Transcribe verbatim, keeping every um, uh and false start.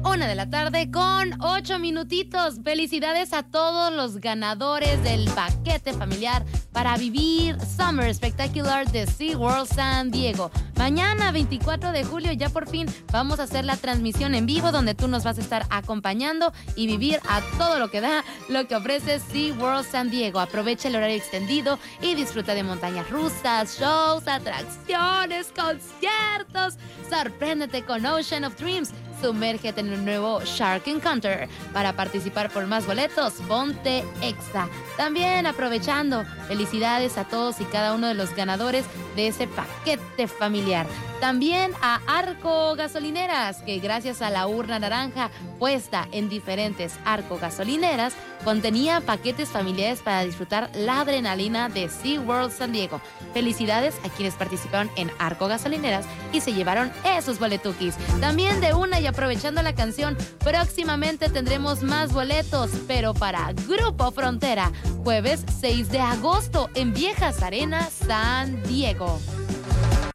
Una de la tarde con ocho minutitos. Felicidades a todos los ganadores del paquete familiar para vivir Summer Spectacular de SeaWorld San Diego. Mañana, veinticuatro de julio, ya por fin vamos a hacer la transmisión en vivo donde tú nos vas a estar acompañando y vivir a todo lo que da lo que ofrece SeaWorld San Diego. Aprovecha el horario extendido y disfruta de montañas rusas, shows, atracciones, conciertos. Sorpréndete con Ocean of Dreams. Sumérgete en el nuevo Shark Encounter. Para participar por más boletos, ponte Exa. También aprovechando, felicidades a todos y cada uno de los ganadores de ese paquete familiar. También a Arco Gasolineras, que gracias a la urna naranja puesta en diferentes Arco Gasolineras, contenía paquetes familiares para disfrutar la adrenalina de SeaWorld San Diego. Felicidades a quienes participaron en Arco Gasolineras y se llevaron esos boletuquis. También de una y aprovechando la canción, próximamente tendremos más boletos, pero para Grupo Frontera, jueves seis de agosto en Viejas Arenas, San Diego.